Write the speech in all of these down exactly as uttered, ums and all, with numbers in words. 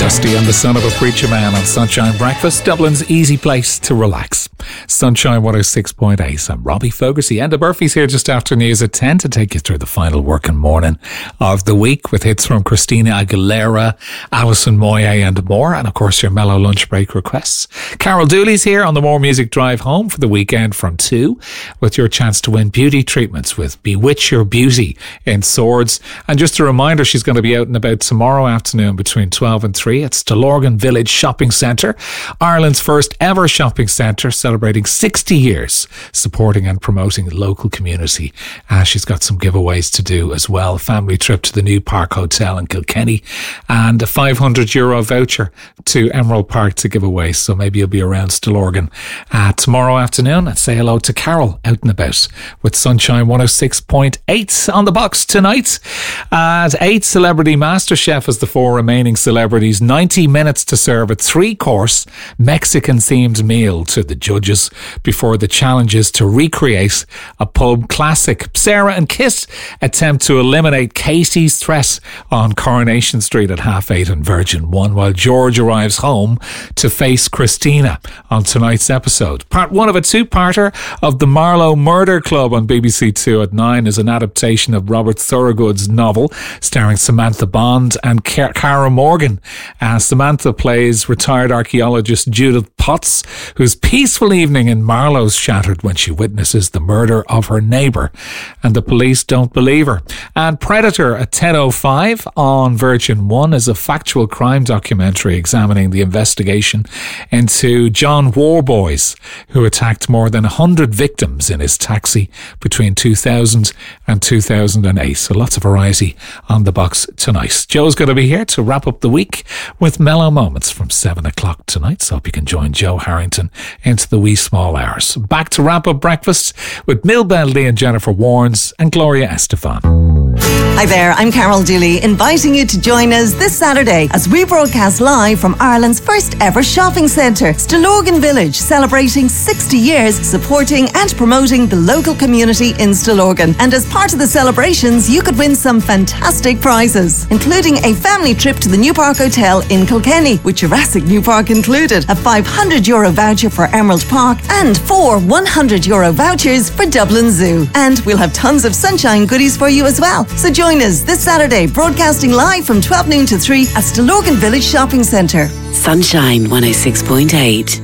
Dusty and the Son of a Preacher Man on Sunshine Breakfast, Dublin's easy place to relax. Sunshine one oh six point eight. I'm Robbie Fogarty. Enda Murphy's here just after news at ten to take you through the final working morning of the week with hits from Christina Aguilera, Alison Moyet and more, and of course your mellow lunch break requests. Carol Dooley's here on the More Music Drive home for the weekend from two with your chance to win beauty treatments with Bewitch Your Beauty in Swords. And just a reminder, she's going to be out and about tomorrow afternoon between twelve and three at Stillorgan Village Shopping Centre, Ireland's first ever shopping centre, celebrating sixty years supporting and promoting the local community. Uh, she's got some giveaways to do as well. Family trip to the New Park Hotel in Kilkenny and a five hundred euro voucher to Emerald Park to give away. So maybe you'll be around Stillorgan uh, tomorrow afternoon and say hello to Carol out and about with Sunshine one oh six point eight on the box tonight. At eight, Celebrity MasterChef has the four remaining celebrities ninety minutes to serve a three-course Mexican-themed meal to the judges before the challenge is to recreate a pub classic. Sarah and Kit attempt to eliminate Casey's threat on Coronation Street at half eight on Virgin One, while George arrives home to face Christina on tonight's episode. Part one of a two-parter of The Marlowe Murder Club on B B C Two at nine is an adaptation of Robert Thorogood's novel starring Samantha Bond and Cara Morgan. Uh, Samantha plays retired archaeologist Judith Potts, whose peaceful evening in Marlowe's shattered when she witnesses the murder of her neighbour, and the police don't believe her. And Predator at ten oh five on Virgin One is a factual crime documentary examining the investigation into John Warboys, who attacked more than one hundred victims in his taxi between two thousand and two thousand eight. So lots of variety on the box tonight. Joe's going to be here to wrap up the week with mellow moments from seven o'clock tonight. So hope you can join Joe Harrington into the wee small hours. Back to wrap up breakfast with Mill Bentley and Jennifer Warnes and Gloria Estefan. Hi there, I'm Carol Dooley, inviting you to join us this Saturday as we broadcast live from Ireland's first ever shopping centre, Stillorgan Village, celebrating sixty years supporting and promoting the local community in Stillorgan. And as part of the celebrations, you could win some fantastic prizes, including a family trip to the New Park Hotel in Kilkenny, with Jurassic New Park included, a five hundred euro voucher for Emerald Park, and four one hundred euro vouchers for Dublin Zoo. And we'll have tons of sunshine goodies for you as well. So join us this Saturday, broadcasting live from twelve noon to three at Stillorgan Village Shopping Centre. Sunshine one oh six point eight.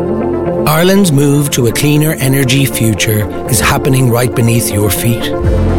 Ireland's move to a cleaner energy future is happening right beneath your feet.